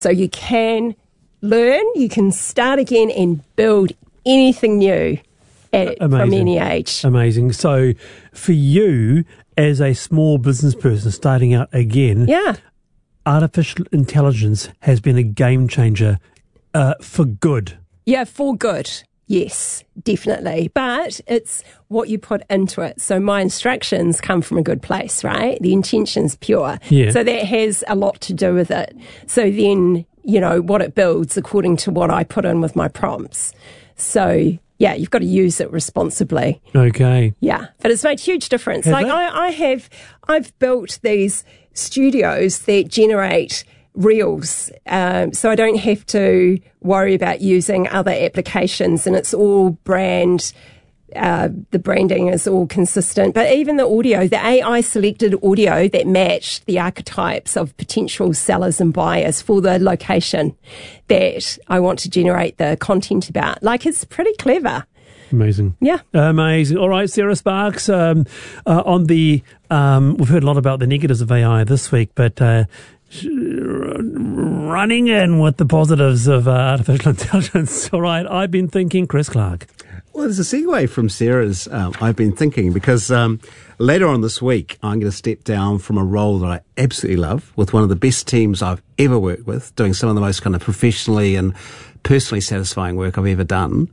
So you can learn, you can start again and build anything new from any age. Amazing. So for you, as a small business person starting out again, artificial intelligence has been a game changer for good. Yeah, for good. Yes, definitely. But it's what you put into it. So my instructions come from a good place, right? The intention's pure. Yeah. So that has a lot to do with it. So then, what it builds according to what I put in with my prompts. So, yeah, you've got to use it responsibly. Okay. Yeah. But it's made a huge difference. I've built these studios that generate reels, so I don't have to worry about using other applications, and it's all brand. The branding is all consistent, but even the audio, the AI selected audio that matched the archetypes of potential sellers and buyers for the location that I want to generate the content about. It's pretty clever. Amazing. Yeah. Amazing. All right, Sarah Sparks, we've heard a lot about the negatives of AI this week, but running in with the positives of artificial intelligence. All right, I've been thinking, Chris Clark. Well, there's a segue from Sarah's I've been thinking, because later on this week, I'm going to step down from a role that I absolutely love with one of the best teams I've ever worked with, doing some of the most kind of professionally and personally satisfying work I've ever done.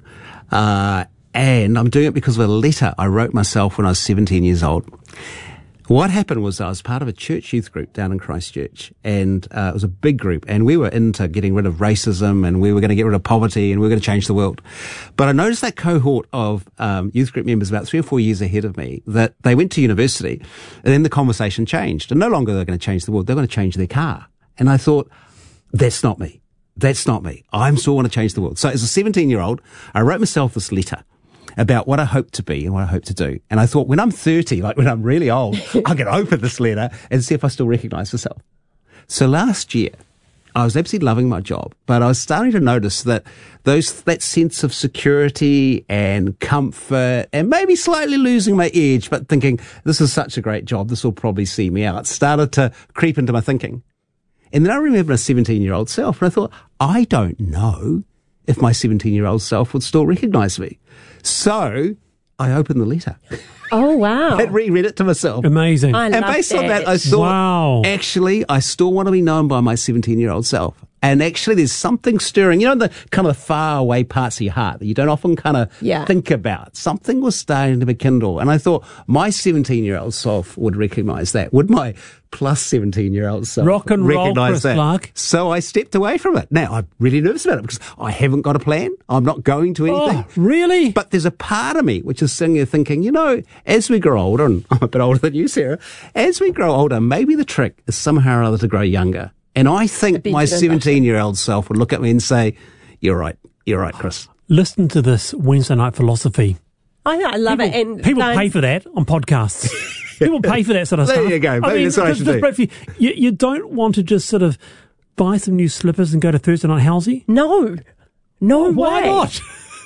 And I'm doing it because of a letter I wrote myself when I was 17 years old. What happened was I was part of a church youth group down in Christchurch, and it was a big group, and we were into getting rid of racism, and we were going to get rid of poverty, and we were going to change the world. But I noticed that cohort of youth group members about 3 or 4 years ahead of me, that they went to university, and then the conversation changed, and no longer they're going to change the world, they're going to change their car. And I thought, that's not me. That's not me. I still want to change the world. So as a 17-year-old, I wrote myself this letter about what I hope to be and what I hope to do. And I thought, when I'm 30, when I'm really old, I'm going to open this letter and see if I still recognise myself. So last year, I was absolutely loving my job, but I was starting to notice that that sense of security and comfort, and maybe slightly losing my edge, but thinking, this is such a great job, this will probably see me out, started to creep into my thinking. And then I remembered a 17-year-old self, and I thought, I don't know if my 17-year-old self would still recognise me. So I opened the letter. Oh, wow. And reread it to myself. Amazing. And based on that, I thought, actually, I still want to be known by my 17-year-old self. And actually, there's something stirring, the kind of far away parts of your heart that you don't often kind of think about. Something was starting to be kindled. And I thought my 17-year-old self would recognise that. Would my plus 17-year-old self rock and roll, recognise Chris that? Clark. So I stepped away from it. Now, I'm really nervous about it because I haven't got a plan. I'm not going to anything. Oh, really? But there's a part of me which is sitting there thinking, as we grow older, and I'm a bit older than you, Sarah, as we grow older, maybe the trick is somehow or other to grow younger. And I think my 17-year-old self would look at me and say, you're right, Chris. Listen to this Wednesday Night Philosophy. I love it. And people pay for that on podcasts. People pay for that sort of stuff. There you go. Maybe that's what I should do. You don't want to just sort of buy some new slippers and go to Thursday Night Halsey? No Why way. not?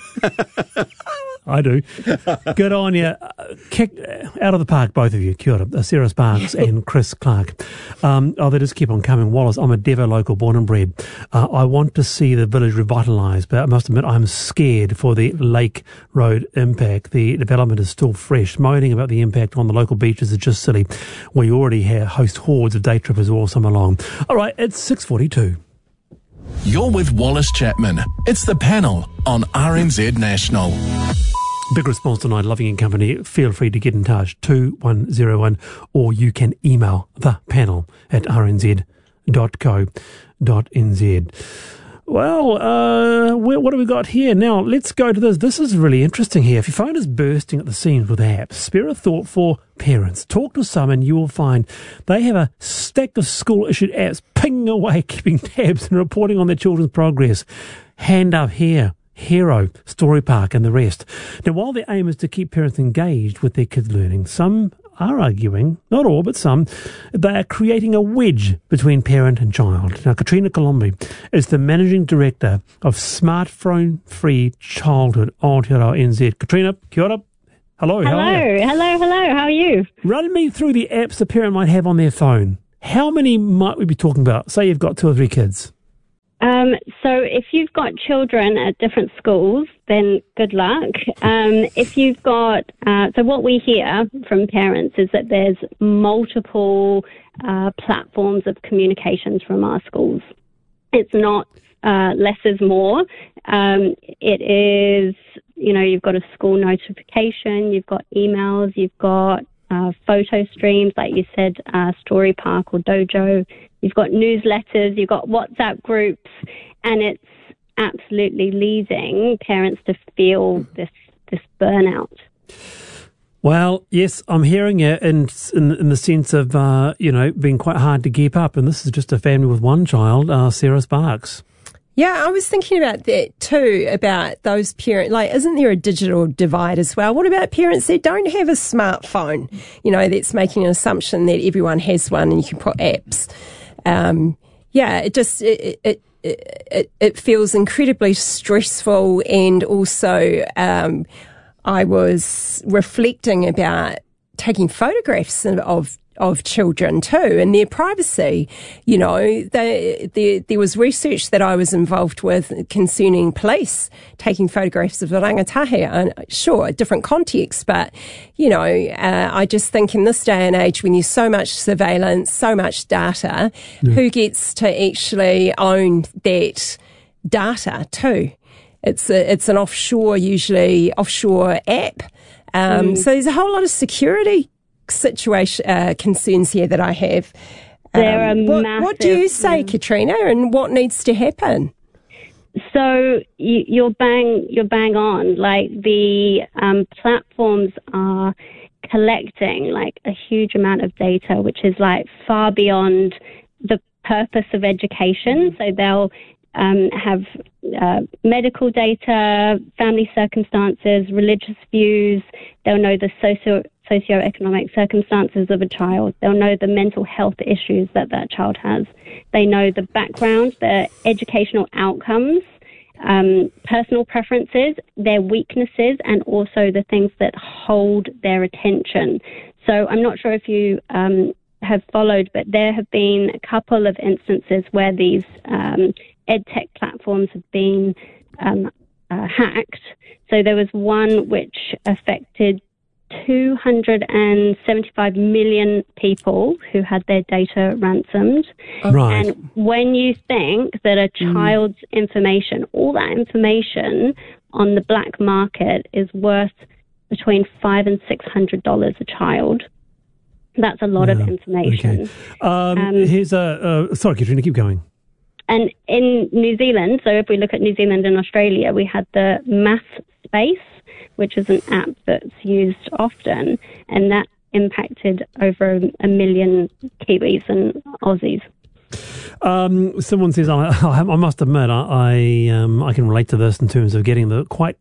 I do. Good on you. Kick out of the park, both of you. Kia ora. Sarah Sparks and Chris Clark. They just keep on coming. Wallace, I'm a Devo local, born and bred. I want to see the village revitalised, but I must admit I'm scared for the Lake Road impact. The development is still fresh. Moaning about the impact on the local beaches is just silly. We already host hordes of day trippers all summer long. All right, it's 6:42. You're with Wallace Chapman. It's The Panel on RNZ National. Big response tonight, loving and company. Feel free to get in touch, 2101, or you can email the panel at rnz.co.nz. Well, what do we got here? Now, let's go to this. This is really interesting here. If your phone is bursting at the seams with apps, spare a thought for parents. Talk to some and you will find they have a stack of school-issued apps pinging away, keeping tabs and reporting on their children's progress. Hand Up Here, Hero, Story Park and the rest. Now, while the aim is to keep parents engaged with their kids' learning, some are arguing, not all, but some, they are creating a wedge between parent and child. Now, Katrina Colombi is the Managing Director of Smartphone Free Childhood Aotearoa NZ. Katrina, kia ora. Hello, how are you? Hello, how are you? Run me through the apps a parent might have on their phone. How many might we be talking about? Say you've got 2 or 3 kids. So if you've got children at different schools, then good luck. If you've got, so what we hear from parents is that there's multiple platforms of communications from our schools. It's not less is more. It is, you've got a school notification, you've got emails, you've got photo streams, like you said, Story Park or Dojo. You've got newsletters, you've got WhatsApp groups, and it's absolutely leading parents to feel this burnout. Well, yes, I'm hearing it in the sense of, being quite hard to keep up. And this is just a family with one child, Sarah Sparks. Yeah, I was thinking about that too, about those parents. Like, isn't there a digital divide as well? What about parents that don't have a smartphone? That's making an assumption that everyone has one and you can put apps. It feels incredibly stressful, and also I was reflecting about taking photographs of children too, and their privacy. There was research that I was involved with concerning police taking photographs of the rangatahi. And sure, a different context, but I just think in this day and age, when there's so much surveillance, so much data, who gets to actually own that data too? It's an usually offshore app. So there's a whole lot of security concerns here that I have. There are massive. What do you say, Katrina, and what needs to happen? So you're bang on. Like, the platforms are collecting like a huge amount of data, which is like far beyond the purpose of education. So they'll have medical data, family circumstances, religious views. They'll know the socioeconomic circumstances of a child. They'll know the mental health issues that child has. They know the background, the educational outcomes, personal preferences, their weaknesses, and also the things that hold their attention. So I'm not sure if you have followed, but there have been a couple of instances where these EdTech platforms have been hacked. So there was one which affected 275 million people who had their data ransomed. Right. And when you think that a child's information, all that information on the black market is worth between $500 and $600 a child, that's a lot of information. Okay. Here's sorry, Katrina, keep going. And in New Zealand, so if we look at New Zealand and Australia, we had the Math Space, which is an app that's used often, and that impacted over 1 million Kiwis and Aussies. Someone says, I must admit, I can relate to this in terms of getting the quite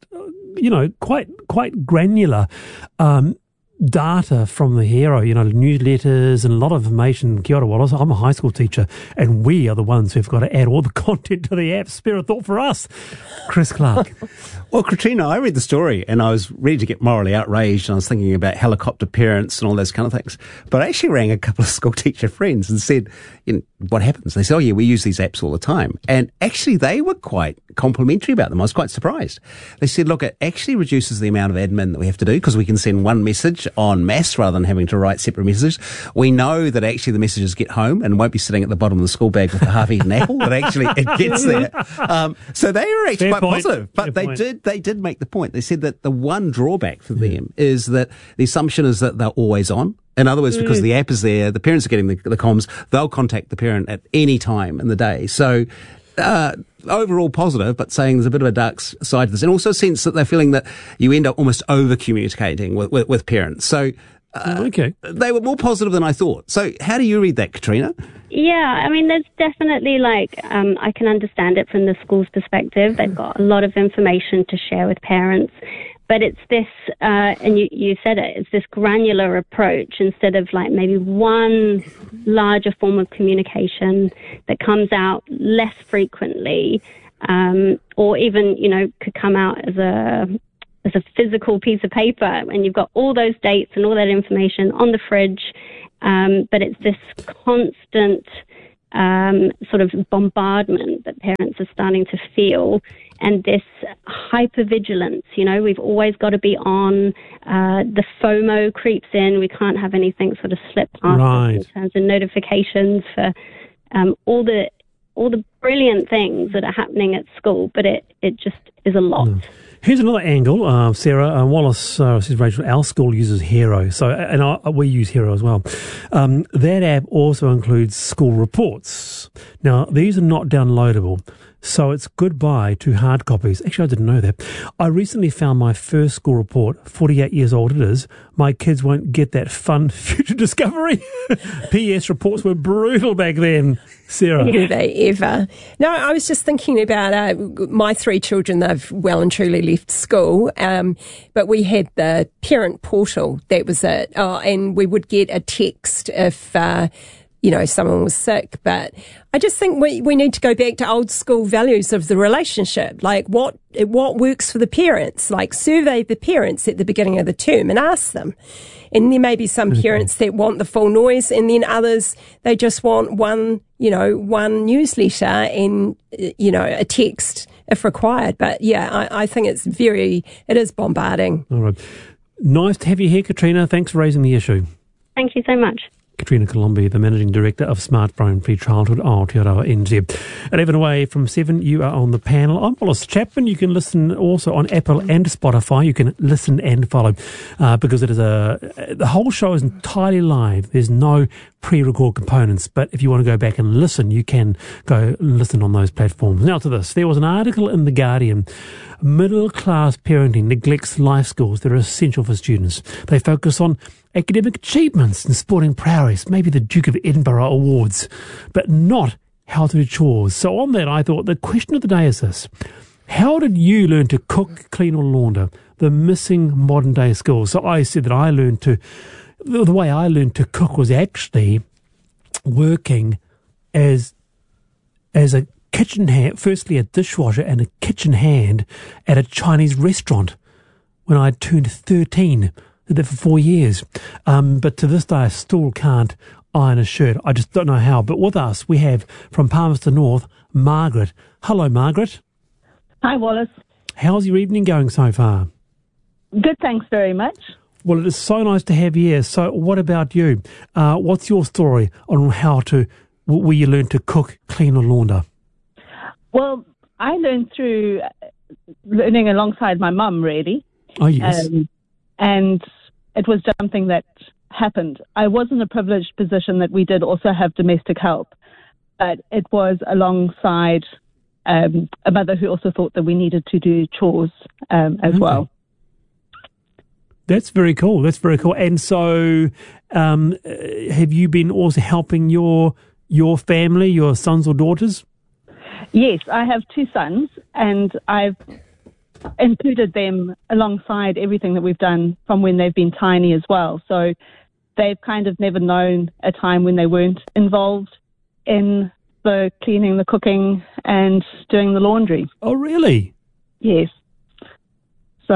granular data from the hero, newsletters and a lot of information. Kia ora, Wallace. I'm a high school teacher, and we are the ones who've got to add all the content to the app. Spare a thought for us. Chris Clark. Well, Katrina, I read the story and I was ready to get morally outraged, and I was thinking about helicopter parents and all those kind of things. But I actually rang a couple of school teacher friends and said, what happens? They said, oh yeah, we use these apps all the time. And actually they were quite complimentary about them. I was quite surprised. They said, look, it actually reduces the amount of admin that we have to do, because we can send one message en masse rather than having to write separate messages. We know that actually the messages get home and won't be sitting at the bottom of the school bag with a half-eaten apple, that actually it gets there. So they were actually quite positive. But they did make the point. They said that the one drawback for them is that the assumption is that they're always on. In other words, because the app is there, the parents are getting the comms, they'll contact the parent at any time in the day. So overall positive, but saying there's a bit of a dark side to this. And also a sense that they're feeling that you end up almost over-communicating with parents. So they were more positive than I thought. So how do you read that, Katrina? Yeah, I mean, there's definitely I can understand it from the school's perspective. They've got a lot of information to share with parents. But it's this, and you said it, it's this granular approach instead of maybe one larger form of communication that comes out less frequently, or even, could come out as a physical piece of paper, and you've got all those dates and all that information on the fridge. But it's this constant sort of bombardment that parents are starting to feel, and this hypervigilance. We've always got to be on. The FOMO creeps in. We can't have anything sort of slip past us in terms of notifications for all the brilliant things that are happening at school, but it just is a lot. Here's another angle, Sarah. Wallace says, Rachel, our school uses Hero, we use Hero as well. That app also includes school reports. Now, these are not downloadable, so it's goodbye to hard copies. Actually, I didn't know that. I recently found my first school report, 48 years old it is. My kids won't get that fun future discovery. PS reports were brutal back then. Sarah. Do they ever? No, I was just thinking about my 3 children. They've well and truly left school, but we had the parent portal. That was it. And we would get a text if someone was sick. But I just think we need to go back to old school values of the relationship. Like what works for the parents. Like survey the parents at the beginning of the term and ask them. And there may be some parents that want the full noise, and then others, they just want one newsletter and, a text if required. But yeah, I think it is bombarding. All right. Nice to have you here, Katrina. Thanks for raising the issue. Thank you so much. Katrina Colombi, the Managing Director of Smartphone Free Childhood, Aotearoa NZ. 11 away from 7, you are on the panel. I'm Wallace Chapman. You can listen also on Apple and Spotify. You can listen and follow because it is the whole show is entirely live. There's no pre-record components, but if you want to go back and listen, you can go listen on those platforms. Now to this. There was an article in The Guardian. Middle-class parenting neglects life skills that are essential for students. They focus on academic achievements and sporting prowess, maybe the Duke of Edinburgh awards, but not how to do chores. So on that, I thought the question of the day is this. How did you learn to cook, clean or launder? The missing modern day skills. So I said that the way I learned to cook was actually working as a kitchen hand, firstly a dishwasher and a kitchen hand at a Chinese restaurant when I turned 13. Did that for 4 years. But to this day, I still can't iron a shirt. I just don't know how. But with us, we have from Palmerston North, Margaret. Hello, Margaret. Hi, Wallace. How's your evening going so far? Good, thanks very much. Well, it is so nice to have you here. So what about you? What's your story on where you learned to cook, clean or launder? Well, I learned through learning alongside my mum, really. Oh, yes. And it was something that happened. I was in a privileged position that we did also have domestic help, but it was alongside a mother who also thought that we needed to do chores as well. That's very cool. And so have you been also helping your family, your sons or daughters? Yes, I have 2 sons, and I've included them alongside everything that we've done from when they've been tiny as well. So they've kind of never known a time when they weren't involved in the cleaning, the cooking, and doing the laundry. Oh, really? Yes. So,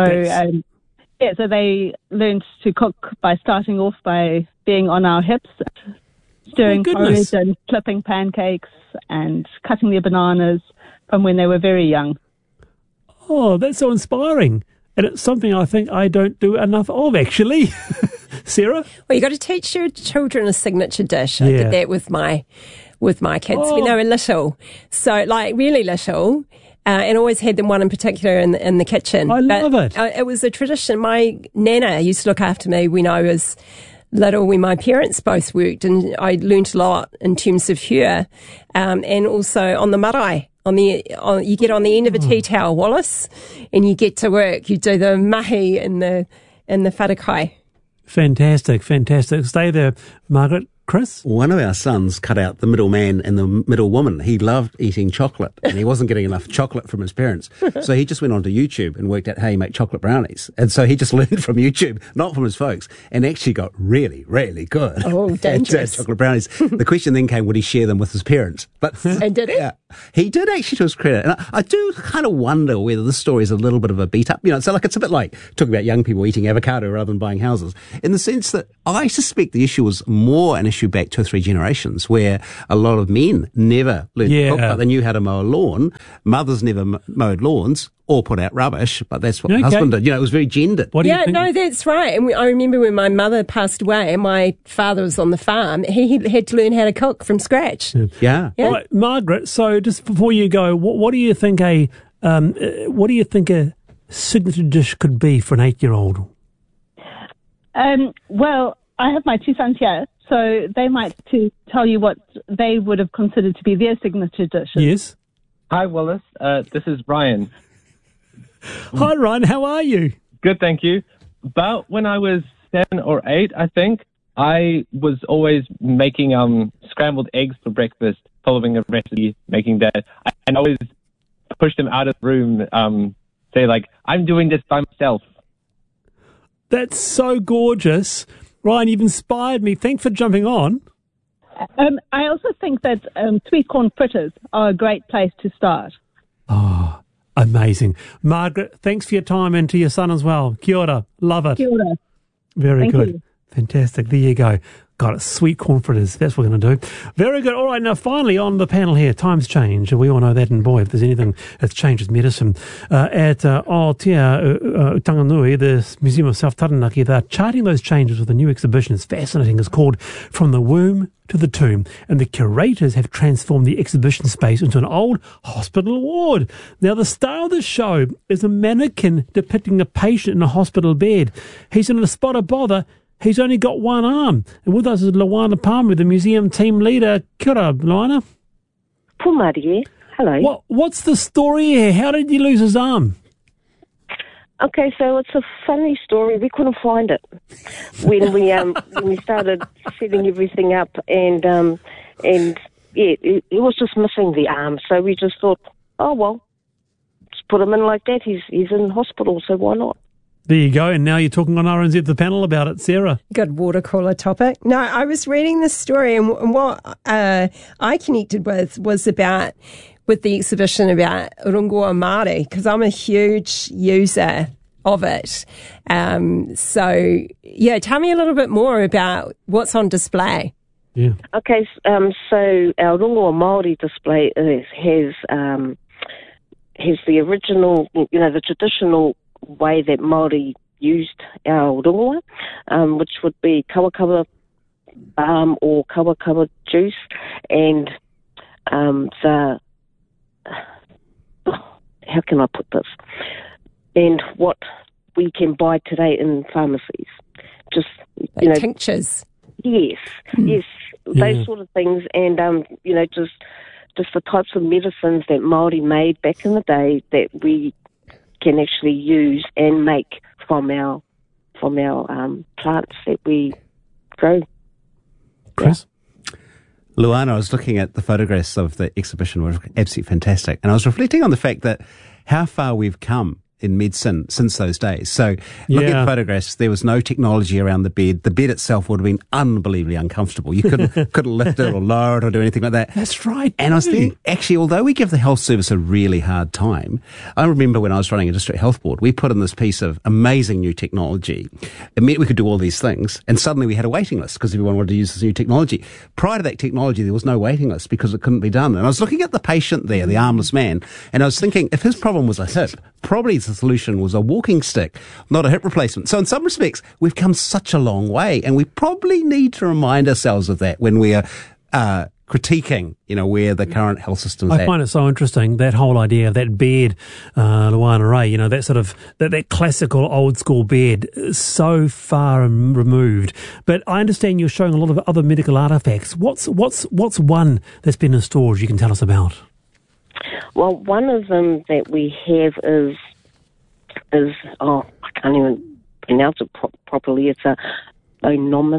so they learned to cook by starting off by being on our hips, stirring porridge and flipping pancakes and cutting their bananas from when they were very young. Oh, that's so inspiring. And it's something I think I don't do enough of, actually. Sarah? Well, you've got to teach your children a signature dish. I did that with my kids when they were little. So, like, really little. And always had them one in particular in the kitchen. I love it. It was a tradition. My nana used to look after me when I was little, when my parents both worked, and I learnt a lot in terms of her. And also on the marae. You get on the end of a tea towel, Wallace, and you get to work. You do the mahi and the wharakai. Fantastic. Stay there, Margaret. Chris? One of our sons cut out the middle man and the middle woman. He loved eating chocolate, and he wasn't getting enough chocolate from his parents. So he just went onto YouTube and worked out how you make chocolate brownies. And so he just learned from YouTube, not from his folks, and actually got really, really good at chocolate brownies. The question then came, would he share them with his parents? And did he? Yeah, he did, actually, to his credit. And I do kind of wonder whether this story is a little bit of a beat up. So it's a bit like talking about young people eating avocado rather than buying houses, in the sense that I suspect the issue was more an issue trace you back 2 or 3 generations where a lot of men never learned to cook, but they knew how to mow a lawn. Mothers never mowed lawns or put out rubbish, but that's what the husband did. It was very gendered. What do you think? No, that's right. And I remember when my mother passed away and my father was on the farm, he had to learn how to cook from scratch. Yeah. All right, Margaret, so just before you go, what do you think a signature dish could be for an 8-year-old? Well, I have my 2 sons here, so they might tell you what they would have considered to be their signature dishes. Yes. Hi, Wallace. This is Ryan. Hi, Ryan. How are you? Good, thank you. About when I was 7 or 8, I think, I was always making scrambled eggs for breakfast, following a recipe, making that. And I always pushed them out of the room, say, like, I'm doing this by myself. That's so gorgeous. Ryan, you've inspired me. Thanks for jumping on. I also think that sweet corn fritters are a great place to start. Oh, amazing. Margaret, thanks for your time, and to your son as well. Kia ora. Love it. Kia ora. Very Thank good. you. Fantastic. There you go. Got it. Sweet corn fritters. That's what we're going to do. Very good. All right. Now, finally, on the panel here, times change. We all know that. And boy, if there's anything that's changed, it's medicine. At Aotea Tanganui, the Museum of South Taranaki, they're charting those changes with a new exhibition. It's fascinating. It's called From the Womb to the Tomb. And the curators have transformed the exhibition space into an old hospital ward. Now, the star of the show is a mannequin depicting a patient in a hospital bed. He's in a spot of bother. He's only got one arm. And with us is Luana Palmer, the museum team leader. Kia ora, Luana. Pumari, hello. What's the story here? How did he lose his arm? Okay, so it's a funny story. We couldn't find it when we started setting everything up, and it was just missing the arm. So we just thought, oh well, just put him in like that. He's in hospital, so why not? There you go. And now you're talking on RNZ, the panel, about it, Sarah. Good water cooler topic. No, I was reading this story, and what I connected with was with the exhibition about Rongoa Māori, because I'm a huge user of it. So, tell me a little bit more about what's on display. Yeah. Okay, so our Rongoa Māori display has the original, the traditional way that Māori used our rongoa, which would be kawakawa balm or kawakawa juice, and how can I put this? And what we can buy today in pharmacies, just tinctures. Yes, those sort of things, and just the types of medicines that Māori made back in the day that we can actually use and make from our plants that we grow. Chris? Luana, I was looking at the photographs of the exhibition, which were absolutely fantastic. And I was reflecting on the fact that how far we've come in medicine since those days. So looking at the photographs, there was no technology around the bed. The bed itself would have been unbelievably uncomfortable. You couldn't lift it or lower it or do anything like that. That's right. And I was thinking, actually, although we give the health service a really hard time, I remember when I was running a district health board, we put in this piece of amazing new technology. It meant we could do all these things, and suddenly we had a waiting list because everyone wanted to use this new technology. Prior to that technology, there was no waiting list because it couldn't be done. And I was looking at the patient there, the armless man, and I was thinking, if his problem was a hip, probably the solution was a walking stick, not a hip replacement. So in some respects, we've come such a long way, and we probably need to remind ourselves of that when we are critiquing, where the current health system is at. I find it so interesting, that whole idea of that bed, Luana Ray, that sort of, that classical old school bed, so far removed. But I understand you're showing a lot of other medical artefacts. What's one that's been in storage you can tell us about? Well, one of them that we have is I can't even pronounce it properly. It's a bonometer.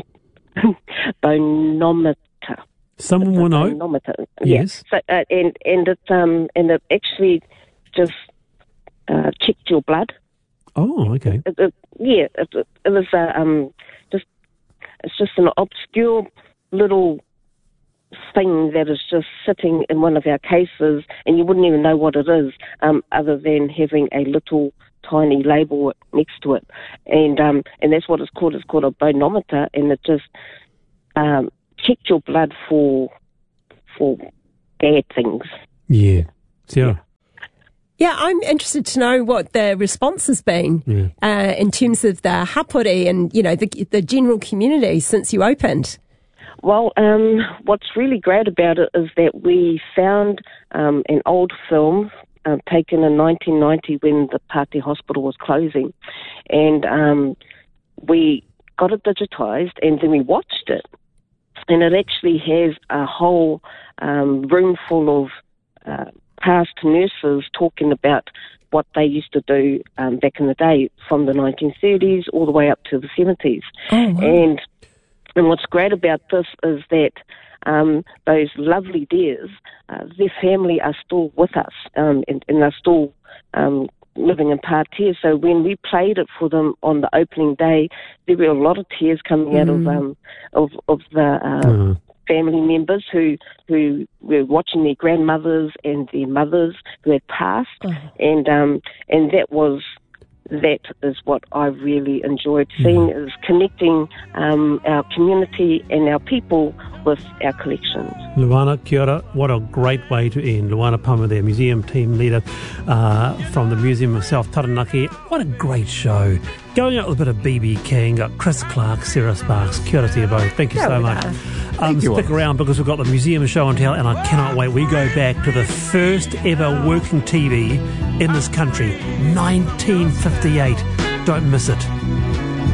Someone will know. Bonometer. Yes. So, and it actually just checked your blood. Oh, okay. It was it's just an obscure little thing that is just sitting in one of our cases, and you wouldn't even know what it is, other than having a little tiny label next to it, and that's what it's called. It's called a bonometer, and it just check your blood for bad things. Yeah. Sarah? Yeah, I'm interested to know what the response has been in terms of the hapori and, the general community since you opened. Well, what's really great about it is that we found an old film taken in 1990 when the Pāti Hospital was closing, and we got it digitised and then we watched it, and it actually has a whole room full of past nurses talking about what they used to do back in the day from the 1930s all the way up to the 70s. Oh, wow. And what's great about this is that those lovely dears, their family are still with us, and they're still living in Pātea. So when we played it for them on the opening day, there were a lot of tears coming out of the family members who were watching their grandmothers and their mothers who had passed, and that is what I really enjoyed seeing, is connecting our community and our people with our collections. Luana, kia ora. What a great way to end. Luana Palmer there, museum team leader from the Museum of South Taranaki. What a great show. Going out with a bit of B.B. King, got Chris Clark, Sarah Sparks. Kia ora to you both. Thank you so much. Stick around because we've got the museum show and tell, and I cannot wait. We go back to the first ever working TV in this country, 1958. Don't miss it.